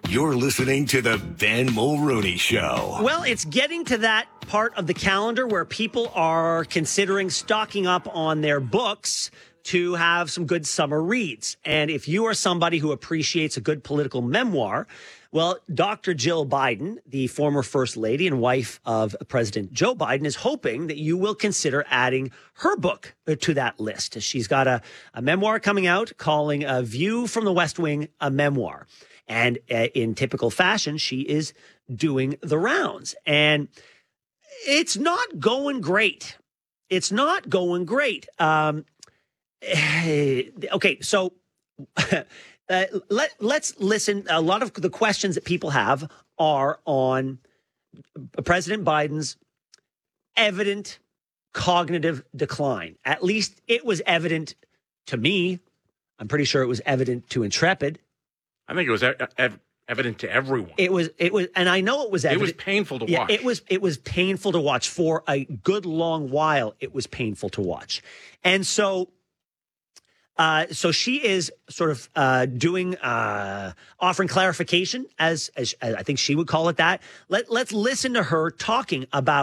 You're listening to the Ben Mulrooney Show. Well, it's getting to that part of the calendar where people are considering stocking up on their books to have some good summer reads. And if you are somebody who appreciates a good political memoir, well, Dr. Jill Biden, the former First Lady and wife of President Joe Biden, is hoping that you will consider adding her book to that list. She's got a memoir coming out calling A View from the West Wing a memoir. And in typical fashion, she is doing the rounds. And it's not going great. It's not going great. Okay, so let's listen. A lot of the questions that people have are on President Biden's evident cognitive decline. At least it was evident to me. I'm pretty sure it was evident to Intrepid. I think it was evident to everyone. It was, and I know it was evident. It was painful to watch. It was painful to watch for a good long while. It was painful to watch, and so she is sort of doing offering clarification, as I think she would call it that. Let's listen to her talking about